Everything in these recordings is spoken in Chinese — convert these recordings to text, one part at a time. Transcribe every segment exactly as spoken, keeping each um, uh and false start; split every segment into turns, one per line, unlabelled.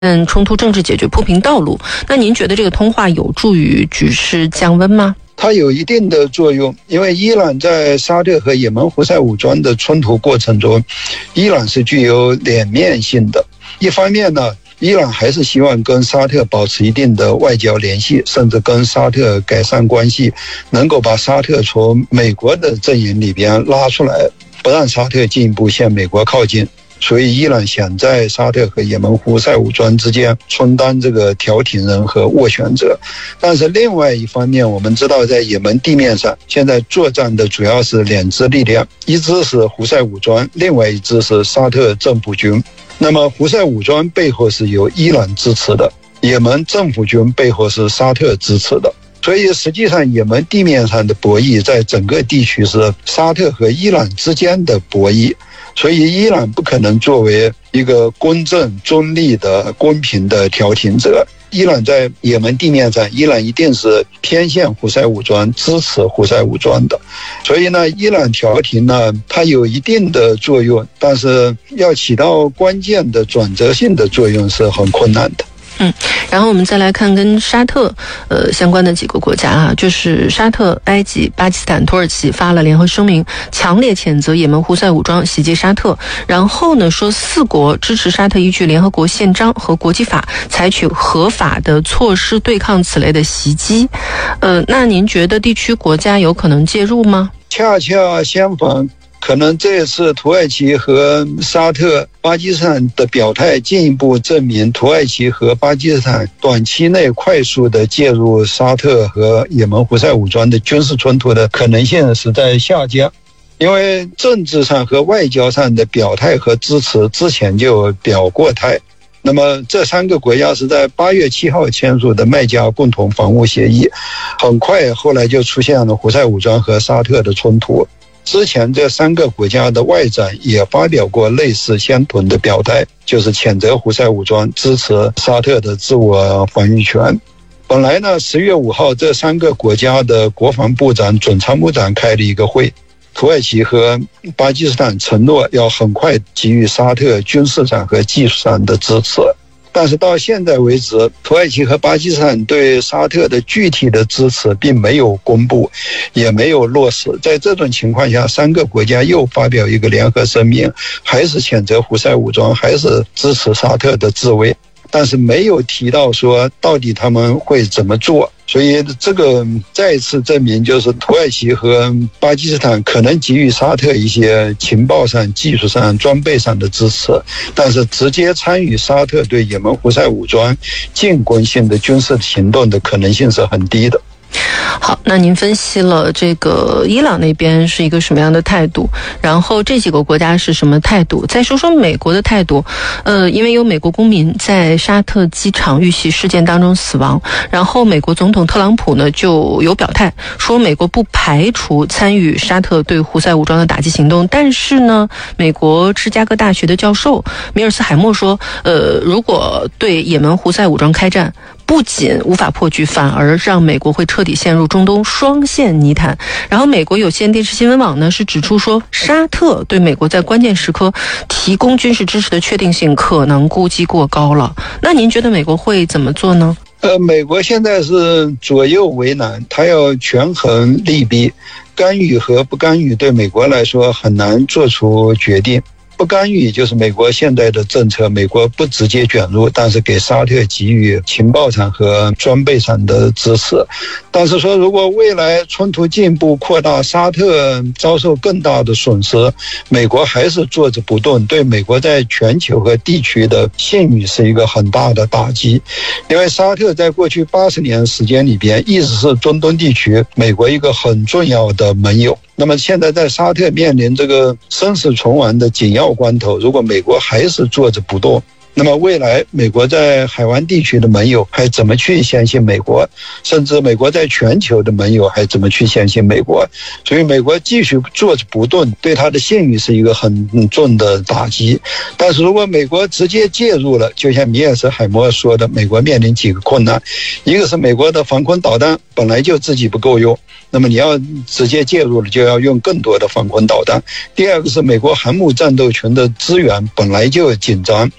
嗯，冲突政治解决铺平道路。那您觉得这个通话有助于局势降温吗？
它有一定的作用，因为伊朗在沙特和也门胡塞武装的冲突过程中，伊朗是具有两面性的。一方面呢，伊朗还是希望跟沙特保持一定的外交联系，甚至跟沙特改善关系，能够把沙特从美国的阵营里边拉出来，不让沙特进一步向美国靠近。所以伊朗想在沙特和也门胡塞武装之间充当这个调停人和斡旋者。但是另外一方面，我们知道在也门地面上现在作战的主要是两支力量，一支是胡塞武装，另外一支是沙特政府军。那么胡塞武装背后是由伊朗支持的，也门政府军背后是沙特支持的。所以实际上也门地面上的博弈在整个地区是沙特和伊朗之间的博弈，所以伊朗不可能作为一个公正中立的公平的调停者。伊朗在也门地面上，伊朗一定是偏向胡塞武装，支持胡塞武装的。所以呢，伊朗调停呢，它有一定的作用，但是要起到关键的转折性的作用是很困难的。
嗯，然后我们再来看跟沙特呃相关的几个国家啊，就是沙特、埃及、巴基斯坦、土耳其发了联合声明，强烈谴责也门胡塞武装袭击沙特，然后呢说四国支持沙特依据联合国宪章和国际法采取合法的措施对抗此类的袭击。呃，那您觉得地区国家有可能介入吗？
恰恰相反。可能这次土耳其和沙特、巴基斯坦的表态进一步证明，土耳其和巴基斯坦短期内快速的介入沙特和也门胡塞武装的军事冲突的可能性是在下降。因为政治上和外交上的表态和支持之前就表过态。那么这三个国家是在八月七号签署的麦加共同防务协议，很快后来就出现了胡塞武装和沙特的冲突。之前这三个国家的外长也发表过类似相同的表态，就是谴责胡塞武装，支持沙特的自我防御权。本来呢，十月五号这三个国家的国防部长、总参谋长开了一个会，土耳其和巴基斯坦承诺要很快给予沙特军事上和技术上的支持。但是到现在为止，土耳其和巴基斯坦对沙特的具体的支持并没有公布，也没有落实。在这种情况下，三个国家又发表一个联合声明，还是谴责胡塞武装，还是支持沙特的自卫，但是没有提到说到底他们会怎么做。所以这个再次证明，就是土耳其和巴基斯坦可能给予沙特一些情报上、技术上、装备上的支持，但是直接参与沙特对也门胡塞武装进攻性的军事行动的可能性是很低的。
好，那您分析了这个伊朗那边是一个什么样的态度，然后这几个国家是什么态度，再说说美国的态度。呃，因为有美国公民在沙特机场遇袭事件当中死亡，然后美国总统特朗普呢就有表态说美国不排除参与沙特对胡塞武装的打击行动，但是呢，美国芝加哥大学的教授米尔斯海默说，呃，如果对也门胡塞武装开战，不仅无法破局，反而让美国会彻底陷入中东双线泥潭。然后美国有线电视新闻网呢是指出说，沙特对美国在关键时刻提供军事支持的确定性可能估计过高了。那您觉得美国会怎么做呢？
呃，美国现在是左右为难，他要权衡利弊，干预和不干预对美国来说很难做出决定。不干预就是美国现在的政策，美国不直接卷入，但是给沙特给予情报上和装备上的支持。但是说如果未来冲突进一步扩大，沙特遭受更大的损失，美国还是坐着不动，对美国在全球和地区的信誉是一个很大的打击。因为沙特在过去八十年时间里边一直是中东地区美国一个很重要的盟友。那么现在在沙特面临这个生死存亡的紧要关头，如果美国还是坐着不动，那么未来美国在海湾地区的盟友还怎么去相信美国，甚至美国在全球的盟友还怎么去相信美国。所以美国继续坐着不动，对他的信誉是一个很重的打击。但是如果美国直接介入了，就像米尔斯海默说的，美国面临几个困难，一个是美国的防空导弹本来就自己不够用，那么你要直接介入了，就要用更多的防空导弹。第二个是美国航母战斗群的资源本来就紧张，要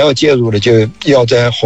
要介入的，就要在